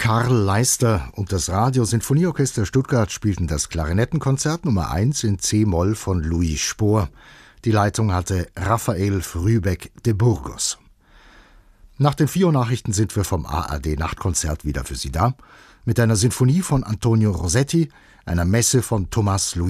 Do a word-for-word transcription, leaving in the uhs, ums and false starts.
Karl Leister und das Radio-Sinfonieorchester Stuttgart spielten das Klarinettenkonzert Nummer eins in C-Moll von Louis Spohr. Die Leitung hatte Raphael Frühbeck de Burgos. Nach den vier Uhr Nachrichten sind wir vom A R D-Nachtkonzert wieder für Sie da, mit einer Sinfonie von Antonio Rossetti, einer Messe von Thomas Louis